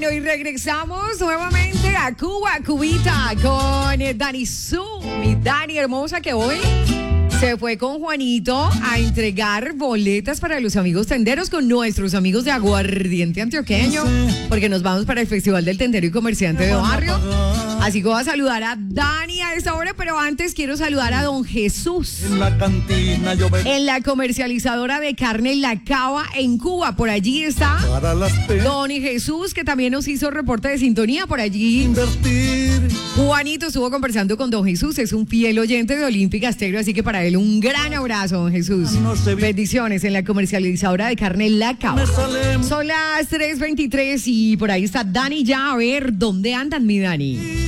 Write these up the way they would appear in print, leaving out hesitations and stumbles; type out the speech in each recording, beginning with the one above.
Bueno, y regresamos nuevamente a Cuba, Cubita, con Dani Su, mi Dani hermosa, que hoy se fue con Juanito a entregar boletas para los amigos tenderos con nuestros amigos de Aguardiente Antioqueño, porque nos vamos para el Festival del Tendero y Comerciante de Barrio. Así que voy a saludar a Dani a esta hora, pero antes quiero saludar a don Jesús En la cantina yo en la comercializadora de carne La Cava en Cuba. Por allí está para las penas don Jesús, que también nos hizo reporte de sintonía. Por allí invertir. Juanito estuvo conversando con don Jesús, es un fiel oyente de Olímpica Estéreo, así que para él un gran abrazo, don Jesús. Bendiciones en la comercializadora de carne La Cava. Son las 3:23 y por ahí está Dani ya. A ver, ¿dónde andan, mi Dani?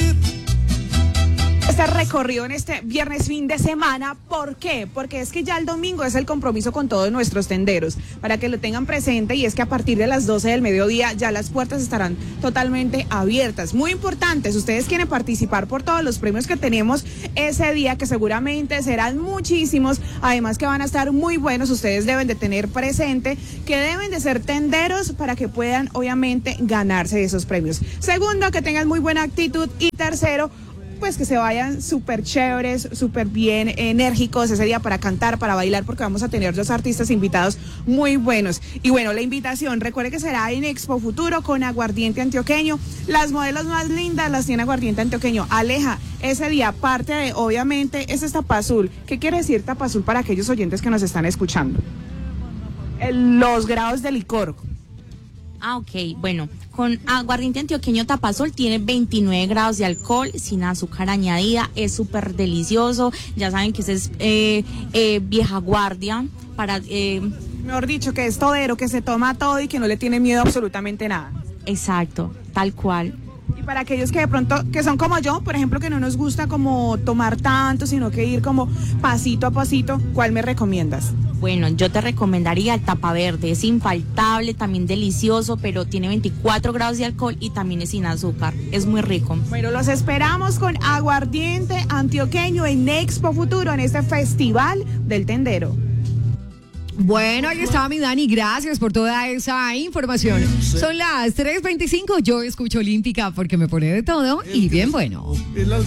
Este recorrido en este viernes fin de semana. ¿Por qué? Porque es que ya el domingo es el compromiso con todos nuestros tenderos, para que lo tengan presente, y es que a partir de las 12 del mediodía ya las puertas estarán totalmente abiertas. Muy importante, si ustedes quieren participar por todos los premios que tenemos ese día, que seguramente serán muchísimos, además que van a estar muy buenos, ustedes deben de tener presente que deben de ser tenderos para que puedan obviamente ganarse esos premios. Segundo, que tengan muy buena actitud, y tercero, pues que se vayan súper chéveres, súper bien enérgicos ese día para cantar, para bailar, porque vamos a tener dos artistas invitados muy buenos. Y bueno, la invitación, recuerde que será en Expo Futuro con Aguardiente Antioqueño. Las modelos más lindas las tiene Aguardiente Antioqueño. Aleja, ese día, parte de, obviamente, ese es tapa azul. ¿Qué quiere decir tapa azul para aquellos oyentes que nos están escuchando? Los grados de licor. Ok, bueno, con Aguardiente Antioqueño Tapazul tiene 29 grados de alcohol, sin azúcar añadida, es súper delicioso. Ya saben que ese es vieja guardia, para... Mejor dicho, que es todero, que se toma todo y que no le tiene miedo a absolutamente nada. Exacto, tal cual. Y para aquellos que de pronto, que son como yo, por ejemplo, que no nos gusta como tomar tanto, sino que ir como pasito a pasito, ¿cuál me recomiendas? Bueno, yo te recomendaría el tapa verde, es infaltable, también delicioso, pero tiene 24 grados de alcohol y también es sin azúcar, es muy rico. Bueno, los esperamos con Aguardiente Antioqueño en Expo Futuro, en este Festival del Tendero. Bueno, ahí estaba mi Dani, gracias por toda esa información. Son las 3:25, yo escucho Olímpica porque me pone de todo y bien bueno.